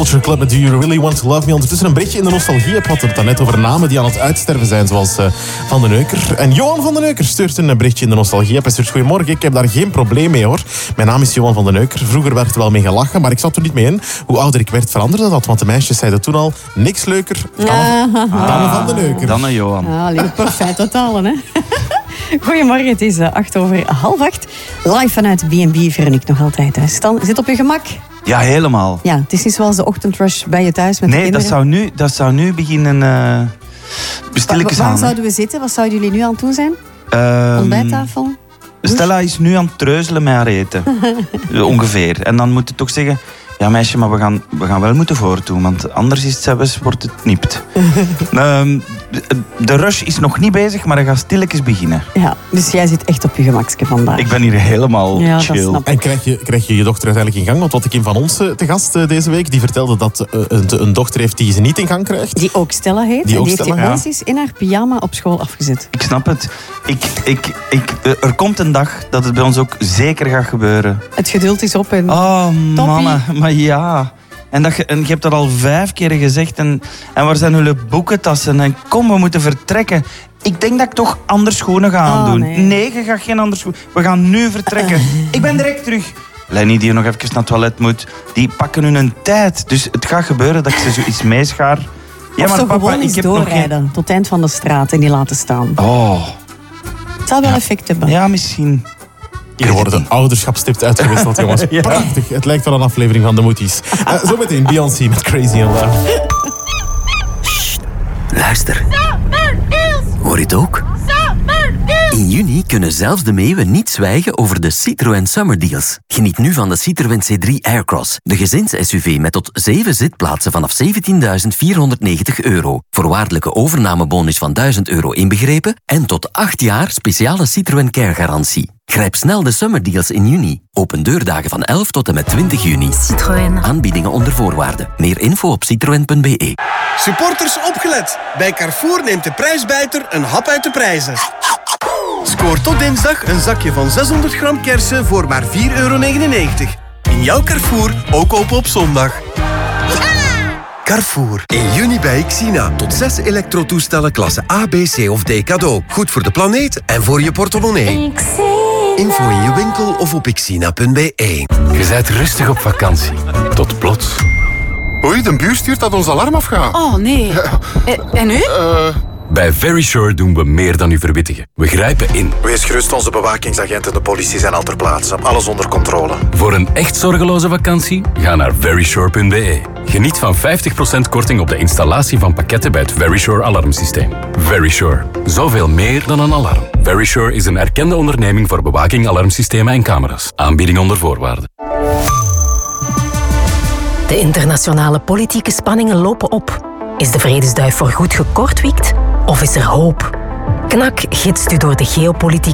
Culture Club met Do You Really Want To Love Me. Ondertussen een berichtje in de nostalgie. Ik had het net over namen die aan het uitsterven zijn, zoals Van den Neuker. En Johan van den Neuker stuurt een berichtje in de nostalgie. Hij stuurt: goedemorgen, ik heb daar geen probleem mee hoor. Mijn naam is Johan van den Neuker. Vroeger werd er wel mee gelachen, maar ik zat er niet mee in. Hoe ouder ik werd, veranderde dat. Want de meisjes zeiden toen al, niks leuker dan Van den Neuker. Dan een Johan. Perfect totalen, hè. Goedemorgen, het is 7:08. Live vanuit B&B, Veronique nog altijd. Stan, zit op je gemak? Ja, helemaal. Ja, het is niet zoals de ochtendrush bij je thuis met de kinderen. Dat zou nu beginnen stilletjes aan. Waar zouden we zitten? Wat zouden jullie nu aan het doen zijn? Ontbijttafel? Stella is nu aan het treuzelen met haar eten. Ongeveer. En dan moet je toch zeggen... Ja, meisje, maar we gaan wel moeten voortdoen, want anders is het zelfs, wordt het nipt. De rush is nog niet bezig, maar hij gaat stilletjes beginnen. Ja, dus jij zit echt op je gemakske vandaag. Ik ben hier helemaal chill. En krijg je dochter uiteindelijk in gang? Want wat ik Kim van ons te gast deze week, die vertelde dat een dochter heeft die ze niet in gang krijgt. Die ook Stella heet. Die heeft die ons in haar pyjama op school afgezet. Ik snap het. Er komt een dag dat het bij ons ook zeker gaat gebeuren. Het geduld is op en... Oh, mannen. Maar ja... En je hebt dat al 5 keer gezegd. En waar zijn jullie boekentassen? En kom, we moeten vertrekken. Ik denk dat ik toch andere schoenen ga aandoen. Nee, je gaat geen andere schoenen. We gaan nu vertrekken. Ik ben direct terug. Lenny, die nog even naar het toilet moet, die pakken hun tijd. Dus het gaat gebeuren dat ik ze zoiets meeschaar. Ja, of maar zo papa, gewoon eens doorrijden tot het eind van de straat en die laten staan. Oh. Het zal wel effect hebben. Ja, misschien. Hier worden de ouderschapstips uitgewisseld, jongens. Ja. Prachtig. Het lijkt wel een aflevering van de Moeties. Zometeen Beyoncé met Crazy in Love. Sst, luister. Hoor je het ook? In juni kunnen zelfs de meeuwen niet zwijgen over de Citroën Summer Deals. Geniet nu van de Citroën C3 Aircross, de gezins-SUV met tot 7 zitplaatsen vanaf €17.490. Voorwaardelijke overnamebonus van €1.000 inbegrepen en tot 8 jaar speciale Citroën Care-garantie. Grijp snel de Summer Deals in juni. Open deurdagen van 11 tot en met 20 juni. Citroën. Aanbiedingen onder voorwaarden. Meer info op citroen.be. Supporters opgelet. Bij Carrefour neemt de prijsbijter een hap uit de prijzen. Scoor tot dinsdag een zakje van 600 gram kersen voor maar €4,99. In jouw Carrefour, ook open op zondag. Carrefour. In juni bij Xina. Tot 6 elektrotoestellen klasse A, B, C of D cadeau. Goed voor de planeet en voor je portemonnee. Info in je winkel of op xina.be. Je bent rustig op vakantie. Tot plots. Oei, de buur stuurt dat ons alarm afgaat. Oh, nee. En u? Bij Verisure doen we meer dan u verwittigen. We grijpen in. Wees gerust, onze bewakingsagenten en de politie zijn al ter plaatse. Alles onder controle. Voor een echt zorgeloze vakantie, ga naar verisure.be. Geniet van 50% korting op de installatie van pakketten bij het Verisure alarmsysteem. Verisure. Zoveel meer dan een alarm. Verisure is een erkende onderneming voor bewaking, alarmsystemen en camera's. Aanbieding onder voorwaarden. De internationale politieke spanningen lopen op. Is de vredesduif voorgoed gekortwiekt? Of is er hoop? KNAK gidst u door de geopolitiek